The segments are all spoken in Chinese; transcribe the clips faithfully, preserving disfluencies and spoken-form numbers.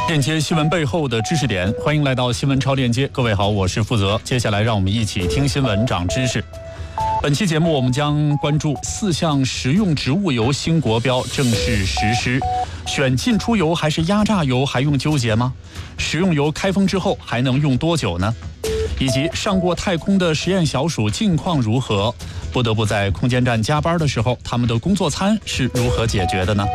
链接新闻背后的知识点，欢迎来到新闻超链接。各位好，我是负责。接下来让我们一起听新闻长知识。本期节目我们将关注四项食用植物油新国标正式实施，选进出油还是压榨油还用纠结吗？食用油开封之后还能用多久呢？以及上过太空的实验小鼠近况如何？不得不在空间站加班的时候，他们的工作餐是如何解决的呢？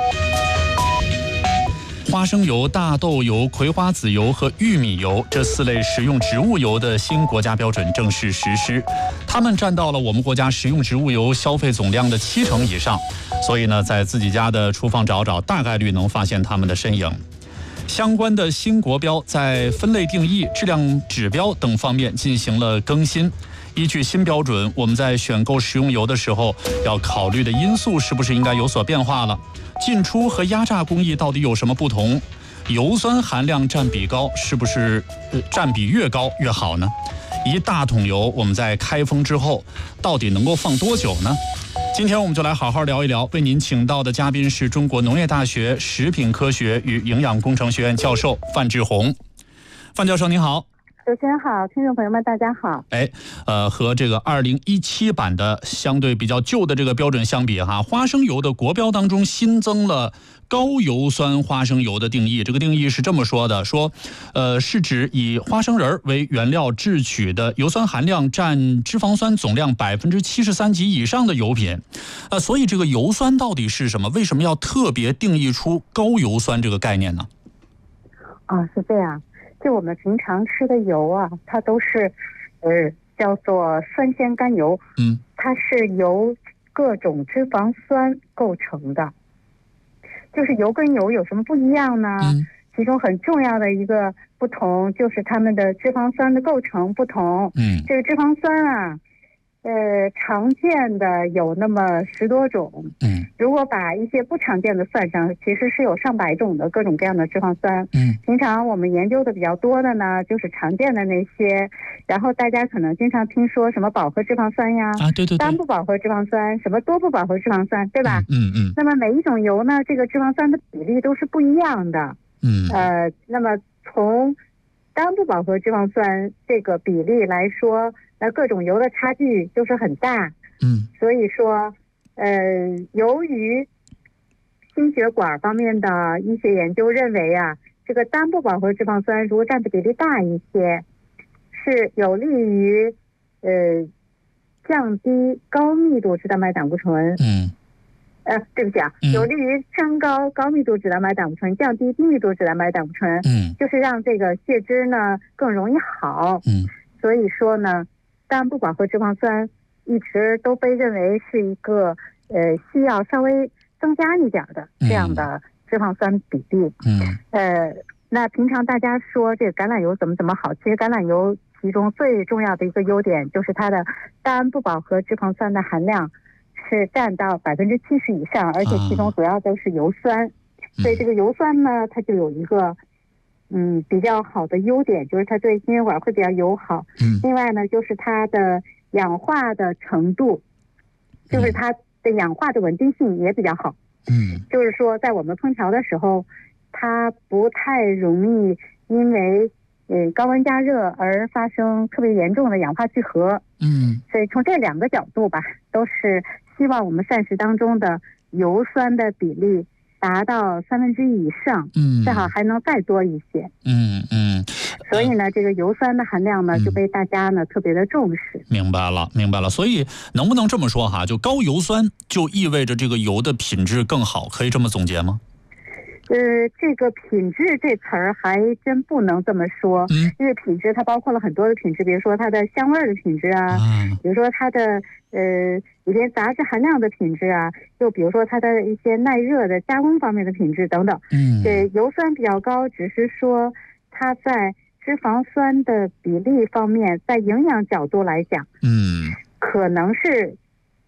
花生油、大豆油、葵花籽油和玉米油这四类食用植物油的新国家标准正式实施，它们占到了我们国家食用植物油消费总量的七成以上，所以呢，在自己家的厨房找找，大概率能发现它们的身影。相关的新国标在分类定义、质量指标等方面进行了更新。依据新标准，我们在选购食用油的时候要考虑的因素是不是应该有所变化了？进出和压榨工艺到底有什么不同？油酸含量占比高，是不是、呃、占比越高越好呢？一大桶油我们在开封之后到底能够放多久呢？今天我们就来好好聊一聊。为您请到的嘉宾是中国农业大学食品科学与营养工程学院教授范志红。范教授您好。 主持人好，听众朋友们大家好。 哎，呃，和这个二零一七版的相对比较旧的这个标准相比哈，花生油的国标当中新增了高油酸花生油的定义。这个定义是这么说的，说，呃，是指以花生仁为原料制取的油酸含量占脂肪酸总量百分之七十三及以上的油品。呃，所以这个油酸到底是什么？为什么要特别定义出高油酸这个概念呢？ 啊，是这样。就我们平常吃的油啊，它都是，呃，叫做酸酰甘油，嗯，它是由各种脂肪酸构成的。就是油跟油有什么不一样呢？嗯，其中很重要的一个不同就是它们的脂肪酸的构成不同。嗯，这个脂肪酸啊，呃，常见的有那么十多种。嗯，如果把一些不常见的算上，其实是有上百种的各种各样的脂肪酸。嗯，平常我们研究的比较多的呢，就是常见的那些。然后大家可能经常听说什么饱和脂肪酸呀，啊，对对对，单不饱和脂肪酸，什么多不饱和脂肪酸，对吧？嗯 嗯, 嗯。那么每一种油呢，这个脂肪酸的比例都是不一样的。嗯。呃，那么从单不饱和脂肪酸这个比例来说，那各种油的差距就是很大。嗯。所以说，呃，由于心血管方面的一些研究认为啊，这个单不饱和脂肪酸如果占的比例大一些，是有利于呃降低高密度脂蛋白胆固醇。嗯。呃，对不起啊，有利于升高高密度脂蛋白胆固醇，降低低密度脂蛋白胆固醇。嗯。就是让这个血脂呢更容易好。嗯。所以说呢，单不饱和脂肪酸一直都被认为是一个呃需要稍微增加一点的这样的脂肪酸比例。嗯。呃，那平常大家说这个橄榄油怎么怎么好，其实橄榄油其中最重要的一个优点就是它的单不饱和脂肪酸的含量是占到百分之七十以上，而且其中主要都是油酸。啊、所以这个油酸呢，它就有一个嗯比较好的优点，就是它对心血管会比较友好。嗯。另外呢，就是它的氧化的程度，就是它的氧化的稳定性也比较好。嗯。就是说，在我们烹调的时候，它不太容易因为呃高温加热而发生特别严重的氧化聚合。嗯。所以从这两个角度吧，都是希望我们膳食当中的油酸的比例达到三分之一以上，嗯，最好还能再多一些。嗯嗯。所以呢，这个油酸的含量呢、嗯、就被大家呢特别的重视。 明白了，明白了。所以能不能这么说哈？就高油酸就意味着这个油的品质更好，可以这么总结吗？ 呃，这个品质这词儿还真不能这么说。嗯。因为品质它包括了很多的品质，比如说它的香味的品质啊，嗯、比如说它的呃里边杂质含量的品质啊，又比如说它的一些耐热的加工方面的品质等等。嗯。这油酸比较高，只是说它在脂肪酸的比例方面，在营养角度来讲，嗯，可能是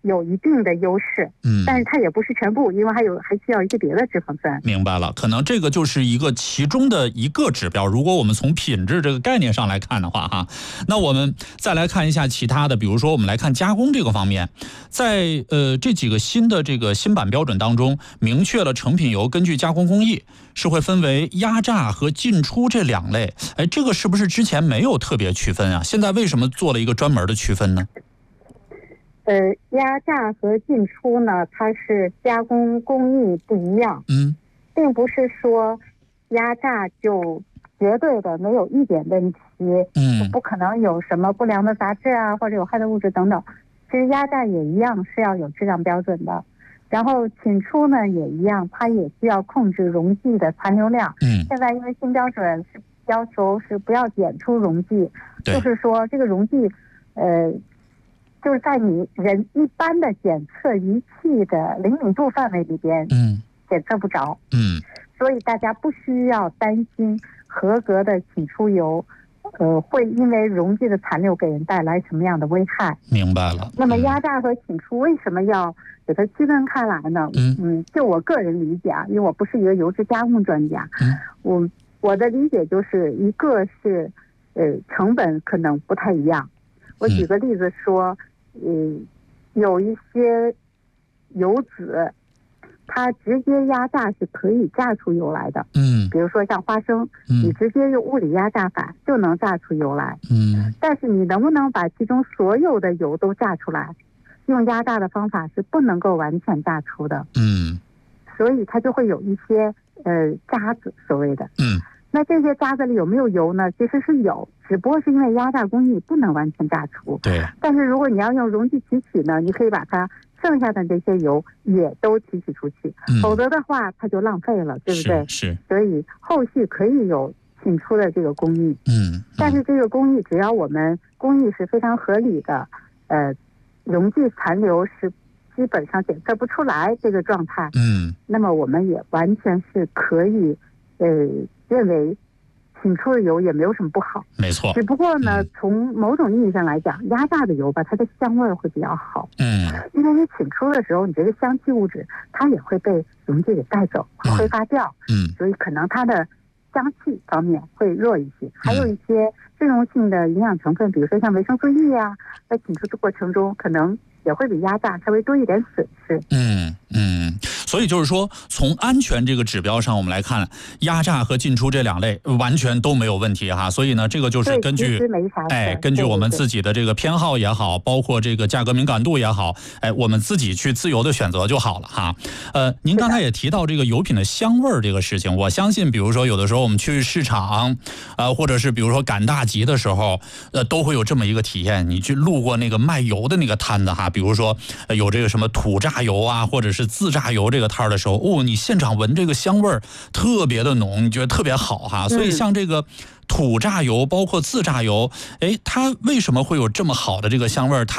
有一定的优势，嗯，但是它也不是全部，因为还有还需要一些别的脂肪酸。 明白了，可能这个就是一个其中的一个指标。如果我们从品质这个概念上来看的话，哈，那我们再来看一下其他的，比如说我们来看加工这个方面，在呃这几个新的这个新版标准当中，明确了成品油根据加工工艺是会分为压榨和进出这两类。哎，这个是不是之前没有特别区分啊？现在为什么做了一个专门的区分呢？ 呃，压榨和进出呢，它是加工工艺不一样，嗯，并不是说压榨就绝对的没有一点问题，嗯，不可能有什么不良的杂质啊，或者有害的物质等等。其实压榨也一样是要有质量标准的，然后进出呢也一样，它也需要控制溶剂的残留量。嗯，现在因为新标准是要求是不要检出溶剂，就是说这个溶剂，呃。就是在你人一般的检测仪器的灵敏度范围里边，嗯，检测不着，嗯，所以大家不需要担心合格的起出油，呃，会因为溶剂的残留给人带来什么样的危害。 明白了。 那么压榨和起出为什么要给它区分开来呢？嗯嗯，就我个人理解啊，因为我不是一个油脂加工专家，嗯，我我的理解就是一个是，呃，成本可能不太一样。我举个例子说。嗯，有一些油脂，它直接压榨是可以榨出油来的。嗯，比如说像花生，嗯、你直接用物理压榨法就能榨出油来。嗯，但是你能不能把其中所有的油都榨出来？用压榨的方法是不能够完全榨出的。嗯，所以它就会有一些呃渣子，所谓的。嗯。那这些渣子里有没有油呢？其实是有，只不过是因为压榨工艺不能完全榨出。 对。 但是如果你要用溶剂提取呢，你可以把它剩下的这些油也都提取出去，嗯、否则的话它就浪费了，对不对？ 是。是所以后续可以有进出的这个工艺。嗯。嗯但是这个工艺只要我们工艺是非常合理的，呃，溶剂残留是基本上检测不出来这个状态。嗯。那么我们也完全是可以，呃。认为请出的油也没有什么不好， 没错。 只不过呢，嗯、从某种意义上来讲，压榨的油吧，它的香味会比较好。嗯，因为你请出的时候，你这个香气物质它也会被溶剂给带走，会挥发掉。嗯，所以可能它的香气方面会弱一些。嗯、还有一些适用性的营养成分，比如说像维生素 E 啊，在请出的过程中可能也会比压榨稍微多一点损失。 嗯嗯。所以就是说，从安全这个指标上，我们来看，压榨和进出这两类完全都没有问题哈。所以呢，这个就是根据哎，根据我们自己的这个偏好也好，包括这个价格敏感度也好，哎，我们自己去自由的选择就好了哈。呃，您刚才也提到这个油品的香味儿这个事情，我相信，比如说有的时候我们去市场，呃，或者是比如说赶大集的时候，呃，都会有这么一个体验。你去路过那个卖油的那个摊子哈，比如说、呃、有这个什么土榨油啊，或者是自榨油这个。这个摊的时候，哦，你现场闻这个香味儿特别的浓，你觉得特别好哈。所以像这个土榨油，包括自榨油，哎，它为什么会有这么好的这个香味儿？它